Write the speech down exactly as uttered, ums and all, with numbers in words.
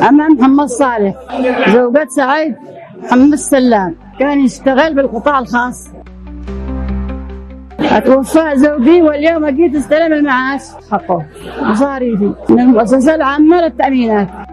أما محمد صالح زوجة سعيد محمد سلام، كان يشتغل بالقطاع الخاص. توفى زوجي واليوم جيت استلم المعاش حقه مصاريفي من المؤسسة العامة للتأمينات.